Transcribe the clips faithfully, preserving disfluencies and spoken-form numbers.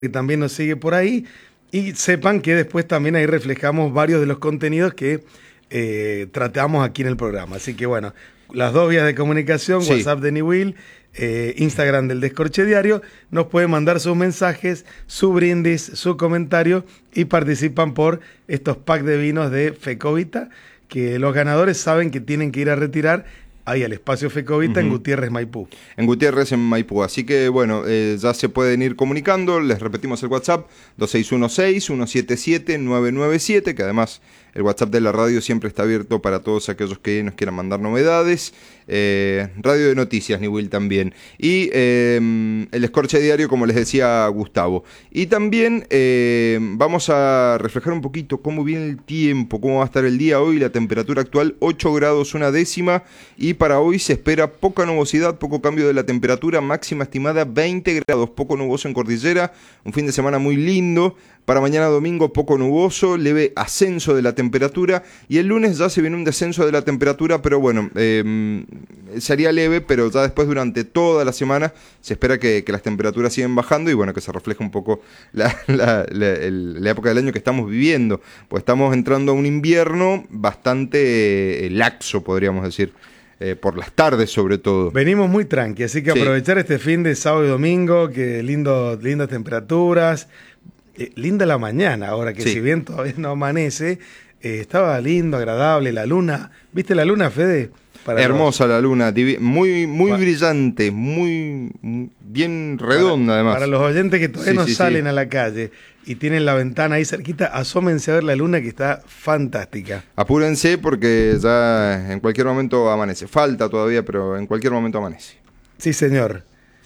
que también nos sigue por ahí. Y sepan que después también ahí reflejamos varios de los contenidos que eh, tratamos aquí en el programa. Así que bueno, las dos vías de comunicación, sí. WhatsApp de Niwil, eh, Instagram del Descorche Diario, nos pueden mandar sus mensajes, su brindis, su comentario y participan por estos packs de vinos de Fecovita, que los ganadores saben que tienen que ir a retirar ahí al espacio Fecovita, uh-huh, en Gutiérrez, Maipú. En Gutiérrez, en Maipú. Así que, bueno, eh, ya se pueden ir comunicando. Les repetimos el WhatsApp, dos seis uno seis, uno siete siete, nueve nueve siete, que además el WhatsApp de la radio siempre está abierto para todos aquellos que nos quieran mandar novedades. Eh, radio de noticias, Niwil también. Y eh, el Descorche Diario, como les decía Gustavo. Y también eh, vamos a reflejar un poquito cómo viene el tiempo, cómo va a estar el día hoy. La temperatura actual, ocho grados una décima. Y para hoy se espera poca nubosidad, poco cambio de la temperatura. Máxima estimada veinte grados, poco nuboso en cordillera. Un fin de semana muy lindo. Para mañana domingo poco nuboso, leve ascenso de la temperatura, y el lunes ya se viene un descenso de la temperatura, pero bueno, eh, sería leve, pero ya después durante toda la semana se espera que, que las temperaturas siguen bajando y bueno, que se refleje un poco la, la, la, el, la época del año que estamos viviendo, pues estamos entrando a un invierno bastante eh, laxo, podríamos decir. Eh, por las tardes sobre todo. Venimos muy tranqui, así que aprovechar sí. este fin de sábado y domingo, que lindo, lindas temperaturas, eh, linda la mañana, ahora que sí. si bien todavía no amanece, eh, estaba lindo, agradable, la luna, ¿viste la luna, Fede? Para Hermosa los... la luna, muy muy para... brillante, muy, muy bien redonda para, además. Para los oyentes que todavía sí, no sí, salen sí. a la calle y tienen la ventana ahí cerquita, asómense a ver la luna que está fantástica. Apúrense porque ya en cualquier momento amanece. Falta todavía, pero en cualquier momento amanece. Sí, señor.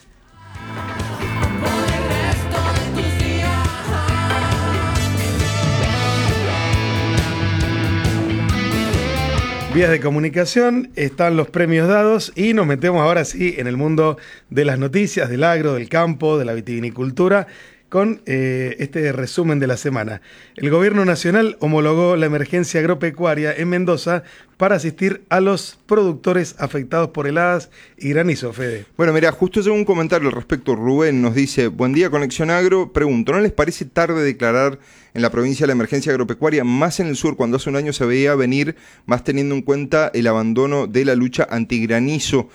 Vías de comunicación, están los premios dados y nos metemos ahora sí en el mundo de las noticias, del agro, del campo, de la vitivinicultura, con eh, este resumen de la semana. El Gobierno Nacional homologó la emergencia agropecuaria en Mendoza para asistir a los productores afectados por heladas y granizo, Fede. Bueno, mira, justo llegó un comentario al respecto. Rubén nos dice, buen día, Conexión Agro. Pregunto, ¿no les parece tarde declarar en la provincia la emergencia agropecuaria, más en el sur, cuando hace un año se veía venir, más teniendo en cuenta el abandono de la lucha antigranizo?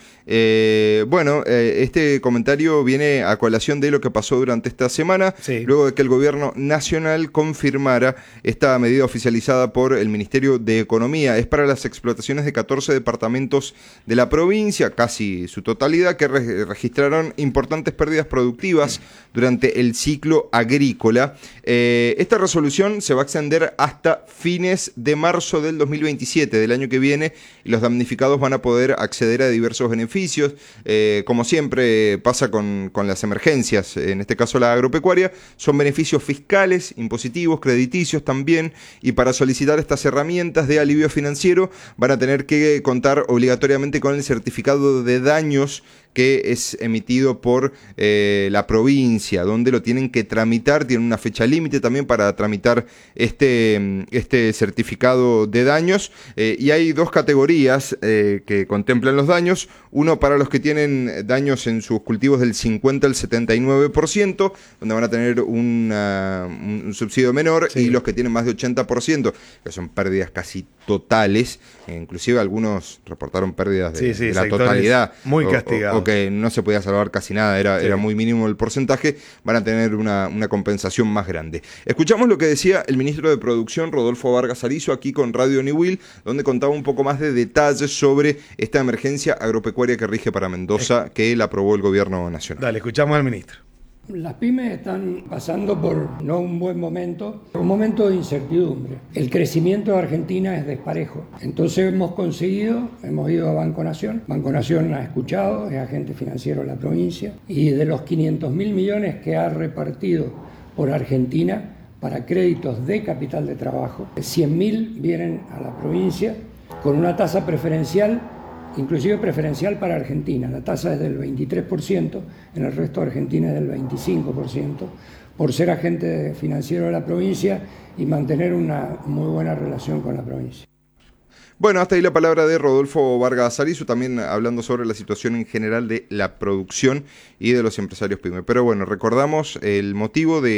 Eh, bueno, eh, este comentario viene a colación de lo que pasó durante esta semana, sí. luego de que el Gobierno Nacional confirmara esta medida oficializada por el Ministerio de Economía. Es para las explotaciones de catorce departamentos de la provincia, casi su totalidad, que re- registraron importantes pérdidas productivas durante el ciclo agrícola. Eh, esta resolución se va a extender hasta fines de marzo del dos mil veintisiete, del año que viene, y los damnificados van a poder acceder a diversos beneficios. Eh, como siempre pasa con, con las emergencias, en este caso la agropecuaria, son beneficios fiscales, impositivos, crediticios también, y para solicitar estas herramientas de alivio financiero van a tener que contar obligatoriamente con el certificado de daños que es emitido por eh, la provincia, donde lo tienen que tramitar. Tienen una fecha límite también para tramitar este, este certificado de daños, eh, y hay dos categorías eh, que contemplan los daños. Uno para los que tienen daños en sus cultivos del cincuenta al setenta y nueve por ciento, donde van a tener una, un subsidio menor, sí. y los que tienen más de ochenta por ciento, que son pérdidas casi totales, eh, inclusive algunos reportaron pérdidas de, sí, sí, de la totalidad. Muy castigados. O que no se podía salvar casi nada, era, sí. era muy mínimo el porcentaje, van a tener una, una compensación más grande. Escuchamos lo que decía el ministro de Producción, Rodolfo Vargas Arizo, aquí con Radio Niwil, donde contaba un poco más de detalles sobre esta emergencia agropecuaria que rige para Mendoza, es... que la aprobó el Gobierno Nacional. Dale, escuchamos al ministro. Las pymes están pasando por no un buen momento, un momento de incertidumbre. El crecimiento de Argentina es desparejo. Entonces hemos conseguido, hemos ido a Banco Nación. Banco Nación ha escuchado, es agente financiero de la provincia, y de los quinientos mil millones que ha repartido por Argentina para créditos de capital de trabajo, cien mil vienen a la provincia con una tasa preferencial, inclusive preferencial para Argentina. La tasa es del veintitrés por ciento, en el resto de Argentina es del veinticinco por ciento, por ser agente financiero de la provincia y mantener una muy buena relación con la provincia. Bueno, hasta ahí la palabra de Rodolfo Vargas Arizu, también hablando sobre la situación en general de la producción y de los empresarios pyme. Pero bueno, recordamos el motivo de